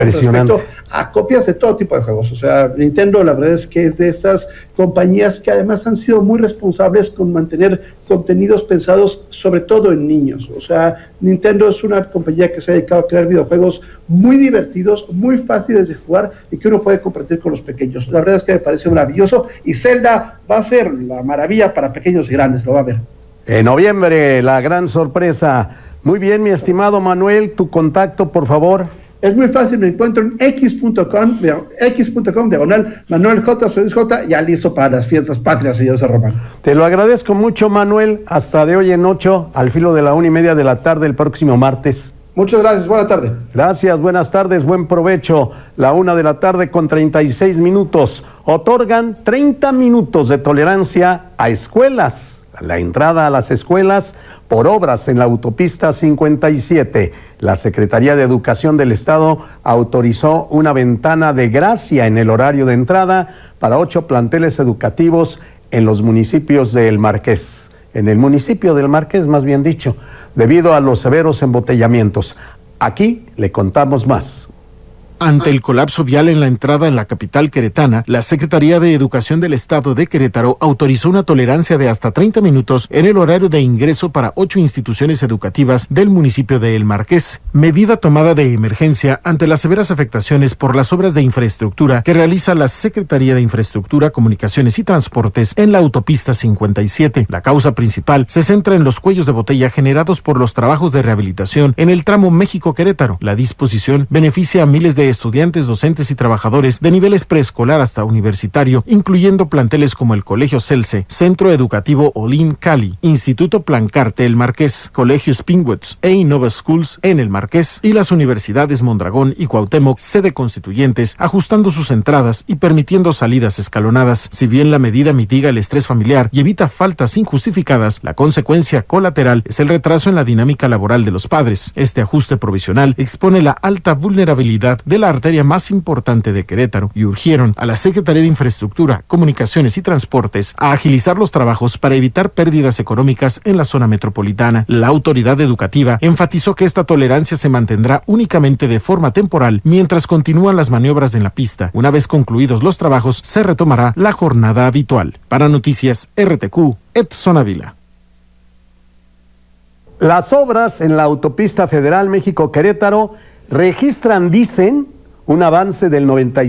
Impresionante. Respecto a copias de todo tipo de juegos. O sea, Nintendo, la verdad es que es de estas compañías que además han sido muy responsables con mantener contenidos pensados sobre todo en niños. O sea, Nintendo es una compañía que se ha dedicado a crear videojuegos muy divertidos, muy fáciles de jugar y que uno puede compartir con los pequeños. La verdad es que me parece maravilloso y Zelda va a ser la maravilla para pequeños y grandes, lo va a ver. En noviembre, la gran sorpresa. Muy bien, mi estimado Manuel, tu contacto, por favor. Es muy fácil, me encuentro en x.com, diagonal Manuel J. Ya listo para las fiestas patrias, señor Román. Te lo agradezco mucho, Manuel. Hasta de hoy en 8, al filo de la 1:30 de la tarde, el próximo martes. Muchas gracias, buena tarde. Gracias, buenas tardes, buen provecho. La 1:00 con 36 minutos. Otorgan 30 minutos de tolerancia a escuelas. La entrada a las escuelas por obras en la autopista 57. La Secretaría de Educación del Estado autorizó una ventana de gracia en el horario de entrada para 8 planteles educativos en los municipios del Marqués. En el municipio del Marqués, más bien dicho, debido a los severos embotellamientos. Aquí le contamos más. Ante el colapso vial en la entrada en la capital queretana, la Secretaría de Educación del Estado de Querétaro autorizó una tolerancia de hasta 30 minutos en el horario de ingreso para 8 instituciones educativas del municipio de El Marqués, medida tomada de emergencia ante las severas afectaciones por las obras de infraestructura que realiza la Secretaría de Infraestructura, Comunicaciones y Transportes en la autopista 57. La causa principal se centra en los cuellos de botella generados por los trabajos de rehabilitación en el tramo México-Querétaro. La disposición beneficia a miles de estudiantes, docentes y trabajadores de niveles preescolar hasta universitario, incluyendo planteles como el Colegio Celce, Centro Educativo Olin Cali, Instituto Plancarte El Marqués, Colegio Springwoods e Innova Schools en El Marqués y las universidades Mondragón y Cuauhtémoc, sede constituyentes, ajustando sus entradas y permitiendo salidas escalonadas. Si bien la medida mitiga el estrés familiar y evita faltas injustificadas, la consecuencia colateral es el retraso en la dinámica laboral de los padres. Este ajuste provisional expone la alta vulnerabilidad de la arteria más importante de Querétaro y urgieron a la Secretaría de Infraestructura, Comunicaciones y Transportes a agilizar los trabajos para evitar pérdidas económicas en la zona metropolitana. La autoridad educativa enfatizó que esta tolerancia se mantendrá únicamente de forma temporal mientras continúan las maniobras en la pista. Una vez concluidos los trabajos, se retomará la jornada habitual. Para Noticias RTQ, Edson Ávila. Las obras en la autopista federal México-Querétaro registran, dicen, un avance del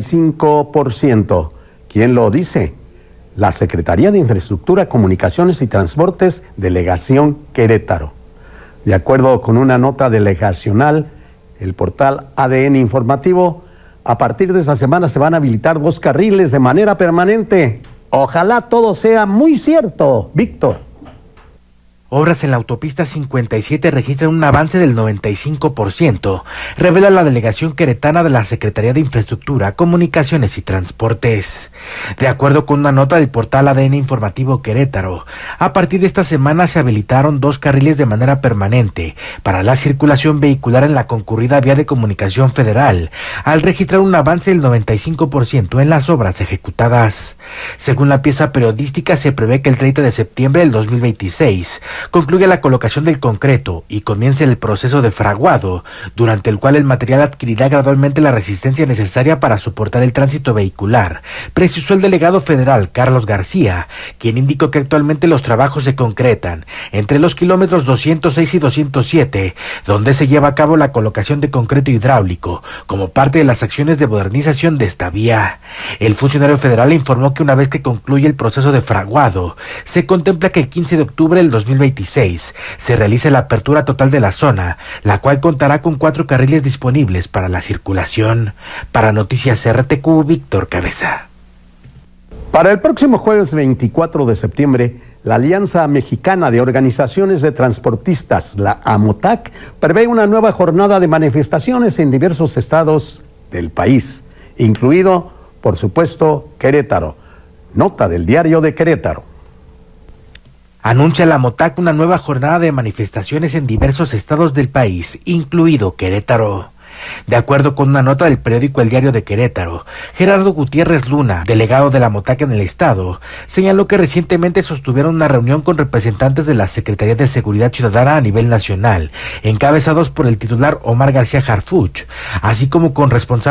95%. ¿Quién lo dice? La Secretaría de Infraestructura, Comunicaciones y Transportes, Delegación Querétaro. De acuerdo con una nota delegacional, el portal ADN Informativo, a partir de esta semana se van a habilitar 2 carriles de manera permanente. Ojalá todo sea muy cierto, Víctor. Obras en la autopista 57 registran un avance del 95%, revela la delegación queretana de la Secretaría de Infraestructura, Comunicaciones y Transportes. De acuerdo con una nota del portal ADN Informativo Querétaro, a partir de esta semana se habilitaron 2 carriles de manera permanente para la circulación vehicular en la concurrida vía de comunicación federal, al registrar un avance del 95% en las obras ejecutadas. Según la pieza periodística, se prevé que el 30 de septiembre del 2026 concluye la colocación del concreto y comience el proceso de fraguado, durante el cual el material adquirirá gradualmente la resistencia necesaria para soportar el tránsito vehicular, precisó el delegado federal Carlos García, quien indicó que actualmente los trabajos se concretan entre los kilómetros 206 y 207, donde se lleva a cabo la colocación de concreto hidráulico, como parte de las acciones de modernización de esta vía. El funcionario federal informó que una vez que concluye el proceso de fraguado, se contempla que el 15 de octubre del 2026 se realice la apertura total de la zona, la cual contará con 4 carriles disponibles para la circulación. Para Noticias RTQ, Víctor Cabeza. Para el próximo jueves 24 de septiembre, la Alianza Mexicana de Organizaciones de Transportistas, la AMOTAC, prevé una nueva jornada de manifestaciones en diversos estados del país, incluido, por supuesto, Querétaro. Nota del Diario de Querétaro. Anuncia la AMOTAC una nueva jornada de manifestaciones en diversos estados del país, incluido Querétaro. De acuerdo con una nota del periódico El Diario de Querétaro, Gerardo Gutiérrez Luna, delegado de la Motaca en el estado, señaló que recientemente sostuvieron una reunión con representantes de la Secretaría de Seguridad Ciudadana a nivel nacional, encabezados por el titular Omar García Harfuch, así como con responsables